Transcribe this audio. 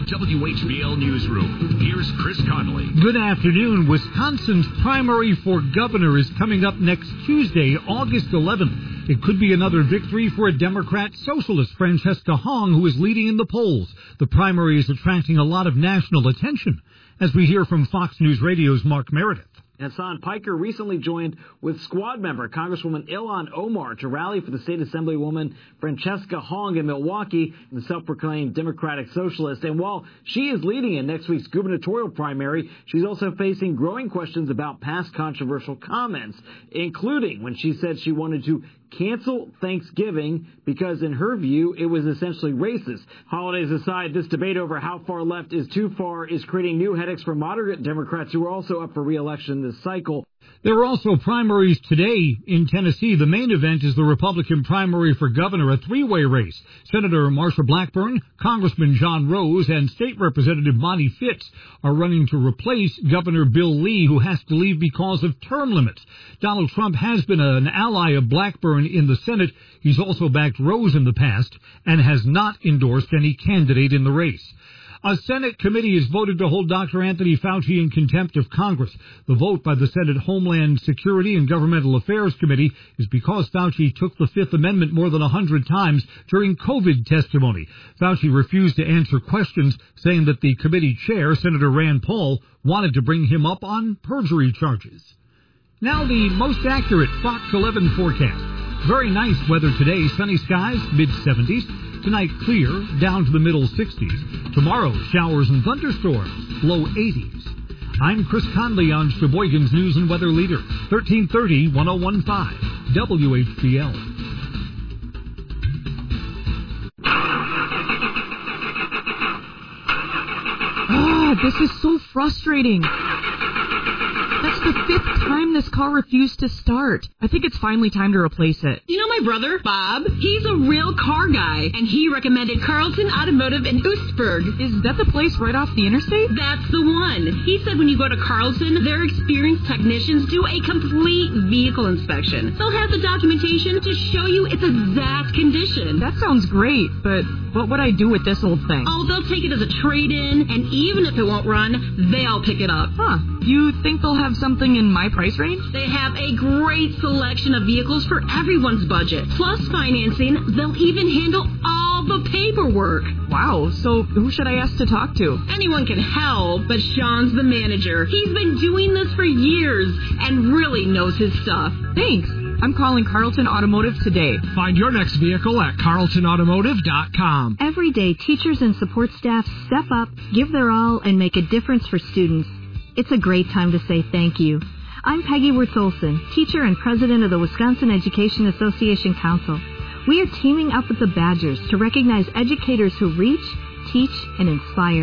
WHBL Newsroom. Here's Chris Connolly. Good afternoon. Wisconsin's primary for governor is coming up next Tuesday, August 11th. It could be another victory for a Democrat socialist, Francesca Hong, who is leading in the polls. The primary is attracting a lot of national attention, as we hear from Fox News Radio's Mark Meredith. Hassan Piker recently joined with squad member Congresswoman Ilhan Omar to rally for the state assemblywoman Francesca Hong in Milwaukee, the self-proclaimed Democratic Socialist. And while she is leading in next week's gubernatorial primary, she's also facing growing questions about past controversial comments, including when she said she wanted to cancel Thanksgiving because, in her view, it was essentially racist. Holidays aside, this debate over how far left is too far is creating new headaches for moderate Democrats who are also up for re-election this cycle. There are also primaries today in Tennessee. The main event is the Republican primary for governor, a three-way race. Senator Marsha Blackburn, Congressman John Rose, and State Representative Monty Fitts are running to replace Governor Bill Lee, who has to leave because of term limits. Donald Trump has been an ally of Blackburn in the Senate. He's also backed Rose in the past and has not endorsed any candidate in the race. A Senate committee has voted to hold Dr. Anthony Fauci in contempt of Congress. The vote by the Senate Homeland Security and Governmental Affairs Committee is because Fauci took the Fifth Amendment more than 100 times during COVID testimony. Fauci refused to answer questions, saying that the committee chair, Senator Rand Paul, wanted to bring him up on perjury charges. Now the most accurate Fox 11 forecast. Very nice weather today. Sunny skies, mid-70s. Tonight, clear, down to the middle 60s. Tomorrow, showers and thunderstorms, low 80s. I'm Chris Conley on Sheboygan's News and Weather Leader, 1330, 1015, WHBL. This is so frustrating. That's the fifth time this car refused to start. I think it's finally time to replace it. You know my brother, Bob? He's a real car guy, and he recommended Carlton Automotive in Oostburg. Is that the place right off the interstate? That's the one. He said when you go to Carlton, their experienced technicians do a complete vehicle inspection. They'll have the documentation to show you its exact condition. That sounds great, but what would I do with this old thing? Oh, they'll take it as a trade-in, and even if it won't run, they'll pick it up. Huh. You think they'll have something in my price range? They have a great selection of vehicles for everyone's budget. Plus financing, they'll even handle all the paperwork. Wow, so who should I ask to talk to? Anyone can help, but Sean's the manager. He's been doing this for years and really knows his stuff. Thanks. I'm calling Carlton Automotive today. Find your next vehicle at carltonautomotive.com. Every day, teachers and support staff step up, give their all, and make a difference for students. It's a great time to say thank you. I'm Peggy Wirtz-Olson, teacher and president of the Wisconsin Education Association Council. We are teaming up with the Badgers to recognize educators who reach, teach, and inspire.